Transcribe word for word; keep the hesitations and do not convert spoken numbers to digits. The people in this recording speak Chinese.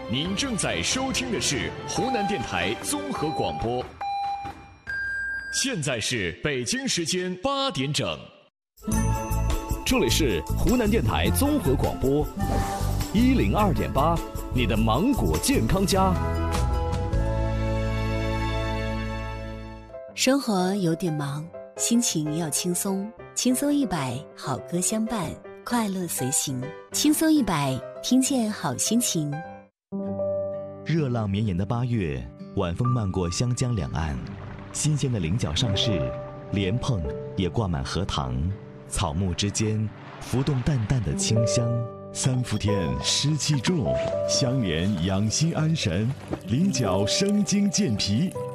您正在收听的是湖南电台综合广播。现在是北京时间八点整， 这里是湖南电台综合广播一零二点八，你的芒果健康家。 生活有点忙，心情要轻松，轻松一百，好歌相伴，快乐随行。轻松一百，听见好心情。 热浪绵延的八月，晚风漫过湘江两岸，新鲜的菱角上市，莲蓬也挂满荷塘，草木之间浮动淡淡的清香。 三伏天湿气重，香莲养心安神，菱角生津健脾，